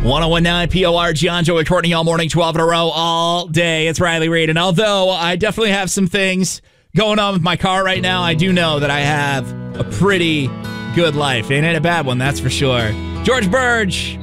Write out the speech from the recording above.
1019 POR, John, Joey, Courtney, all morning, 12 in a row, all day. It's Riley Reid. And although I definitely have some things going on with my car right now, I do know that I have a pretty good life. Ain't it a bad one, that's for sure. George Burge,